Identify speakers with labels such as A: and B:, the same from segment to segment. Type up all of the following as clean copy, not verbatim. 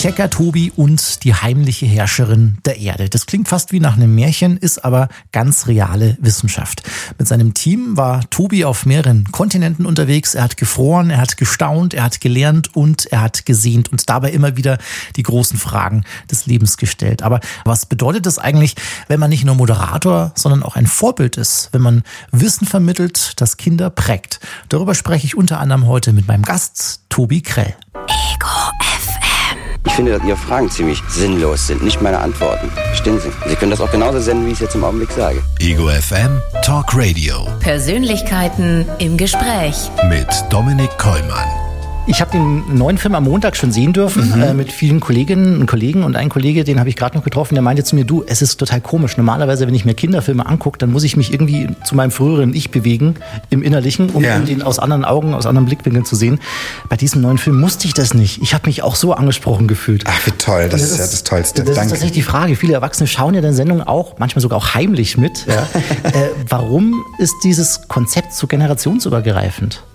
A: Checker Tobi und die heimliche Herrscherin der Erde. Das klingt fast wie nach einem Märchen, ist aber ganz reale Wissenschaft. Mit seinem Team war Tobi auf mehreren Kontinenten unterwegs. Er hat gefroren, er hat gestaunt, er hat gelernt und er hat gesehnt und dabei immer wieder die großen Fragen des Lebens gestellt. Aber was bedeutet das eigentlich, wenn man nicht nur Moderator, sondern auch ein Vorbild ist, wenn man Wissen vermittelt, das Kinder prägt? Darüber spreche ich unter anderem heute mit meinem Gast Tobi Krell.
B: Ego FM. Ich finde, dass Ihre Fragen ziemlich sinnlos sind, nicht meine Antworten. Verstehen Sie? Sie können das auch genauso senden, wie ich es jetzt im Augenblick sage.
C: Ego FM Talk Radio.
D: Persönlichkeiten im Gespräch.
C: Mit Dominik Kollmann.
A: Ich habe den neuen Film am Montag schon sehen dürfen, mit vielen Kolleginnen und Kollegen. Und ein Kollege, den habe ich gerade noch getroffen, der meinte zu mir, du, es ist total komisch. Normalerweise, wenn ich mir Kinderfilme angucke, dann muss ich mich irgendwie zu meinem früheren Ich bewegen, im Innerlichen, um den aus anderen Augen, aus anderen Blickwinkeln zu sehen. Bei diesem neuen Film musste ich das nicht. Ich habe mich auch so angesprochen gefühlt.
E: Ach, wie toll, das ist ja das Tollste.
A: Das ist tatsächlich die Frage. Viele Erwachsene schauen ja deine Sendung auch, manchmal sogar auch heimlich mit. Ja. Warum ist dieses Konzept so generationsübergreifend?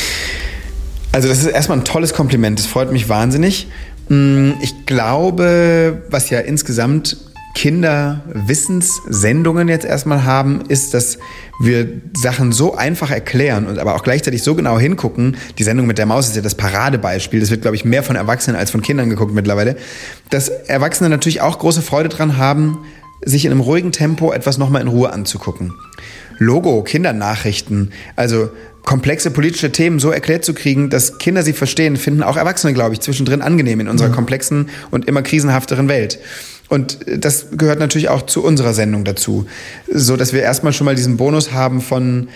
E: Also das ist erstmal ein tolles Kompliment, das freut mich wahnsinnig. Ich glaube, was ja insgesamt Kinderwissenssendungen jetzt erstmal haben, ist, dass wir Sachen so einfach erklären und aber auch gleichzeitig so genau hingucken. Die Sendung mit der Maus ist ja das Paradebeispiel. Das wird, glaube ich, mehr von Erwachsenen als von Kindern geguckt mittlerweile. Dass Erwachsene natürlich auch große Freude dran haben, sich in einem ruhigen Tempo etwas nochmal in Ruhe anzugucken. Logo, Kindernachrichten, also komplexe politische Themen so erklärt zu kriegen, dass Kinder sie verstehen, finden auch Erwachsene, glaube ich, zwischendrin angenehm in unserer komplexen und immer krisenhafteren Welt. Und das gehört natürlich auch zu unserer Sendung dazu, so dass wir erstmal schon mal diesen Bonus haben von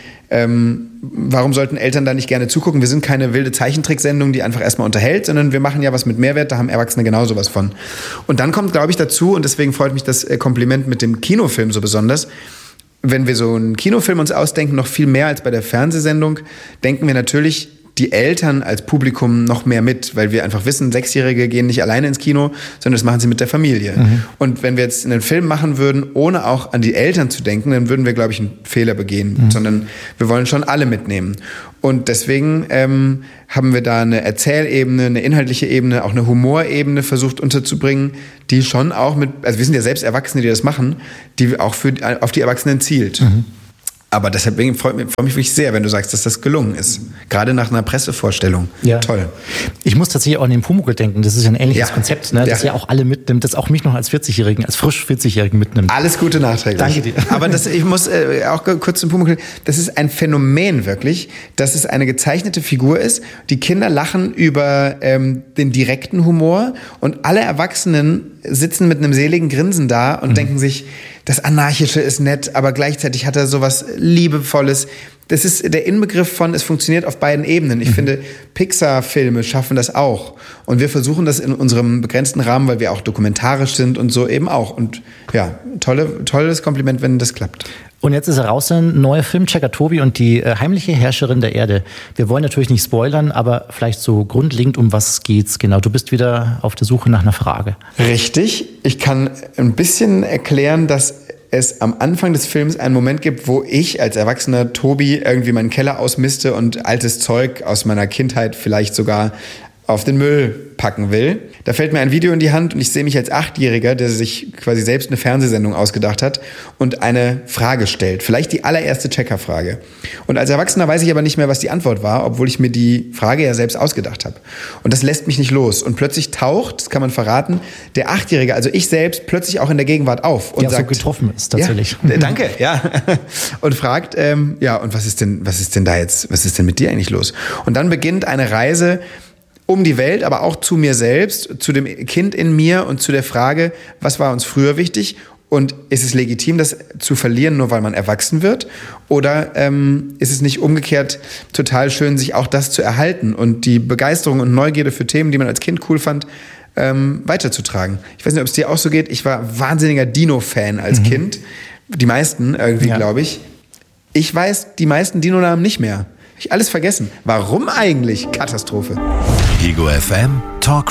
E: warum sollten Eltern da nicht gerne zugucken? Wir sind keine wilde Zeichentricksendung, die einfach erstmal unterhält, sondern wir machen ja was mit Mehrwert, da haben Erwachsene genauso was von. Und dann kommt, glaube ich, dazu, und deswegen freut mich das Kompliment mit dem Kinofilm so besonders, wenn wir so einen Kinofilm uns ausdenken, noch viel mehr als bei der Fernsehsendung, denken wir natürlich die Eltern als Publikum noch mehr mit, weil wir einfach wissen, 6-Jährige gehen nicht alleine ins Kino, sondern das machen sie mit der Familie. Und wenn wir jetzt einen Film machen würden, ohne auch an die Eltern zu denken, dann würden wir, glaube ich, einen Fehler begehen, sondern wir wollen schon alle mitnehmen. Und deswegen haben wir da eine Erzählebene, eine inhaltliche Ebene, auch eine Humorebene versucht unterzubringen, die schon auch also wir sind ja selbst Erwachsene, die das machen, die auch auf die Erwachsenen zielt. Aber deshalb freue mich wirklich sehr, wenn du sagst, dass das gelungen ist. Gerade nach einer Pressevorstellung. Ja. Toll.
A: Ich muss tatsächlich auch an den Pumuckl denken. Das ist ja ein ähnliches Konzept, ne? Das ja auch alle mitnimmt, das auch mich noch als 40-Jährigen, als frisch 40-Jährigen mitnimmt.
E: Alles Gute nachträglich.
A: Danke dir.
E: Aber ich muss auch kurz zum Pumuckl, das ist ein Phänomen wirklich, dass es eine gezeichnete Figur ist. Die Kinder lachen über den direkten Humor und alle Erwachsenen sitzen mit einem seligen Grinsen da und denken sich, das Anarchische ist nett, aber gleichzeitig hat er sowas Liebevolles. Das ist der Inbegriff von, es funktioniert auf beiden Ebenen. Ich finde, Pixar-Filme schaffen das auch. Und wir versuchen das in unserem begrenzten Rahmen, weil wir auch dokumentarisch sind und so eben auch. Und ja, tolles Kompliment, wenn das klappt.
A: Und jetzt ist raus ein neuer Film, Checker Tobi und die heimliche Herrscherin der Erde. Wir wollen natürlich nicht spoilern, aber vielleicht so grundlegend, um was geht's genau? Du bist wieder auf der Suche nach einer Frage.
E: Richtig. Ich kann ein bisschen erklären, dass es am Anfang des Films einen Moment gibt, wo ich als erwachsener Tobi irgendwie meinen Keller ausmiste und altes Zeug aus meiner Kindheit vielleicht sogar auf den Müll packen will. Da fällt mir ein Video in die Hand und ich sehe mich als 8-Jähriger, der sich quasi selbst eine Fernsehsendung ausgedacht hat und eine Frage stellt. Vielleicht die allererste Checker-Frage. Und als Erwachsener weiß ich aber nicht mehr, was die Antwort war, obwohl ich mir die Frage ja selbst ausgedacht habe. Und das lässt mich nicht los. Und plötzlich taucht, das kann man verraten, der 8-Jährige, also ich selbst, plötzlich auch in der Gegenwart auf. Und sagt,
A: so getroffen ist tatsächlich.
E: Ja, danke, ja. Und fragt, und was ist denn da jetzt, was ist denn mit dir eigentlich los? Und dann beginnt eine Reise um die Welt, aber auch zu mir selbst, zu dem Kind in mir und zu der Frage, was war uns früher wichtig und ist es legitim, das zu verlieren, nur weil man erwachsen wird? Oder ist es nicht umgekehrt total schön, sich auch das zu erhalten und die Begeisterung und Neugierde für Themen, die man als Kind cool fand, weiterzutragen? Ich weiß nicht, ob es dir auch so geht. Ich war wahnsinniger Dino-Fan als Kind. Die meisten irgendwie, glaube ich. Ich weiß die meisten Dino-Namen nicht mehr. Ich alles vergessen. Warum eigentlich? Katastrophe.
C: Ego FM Talk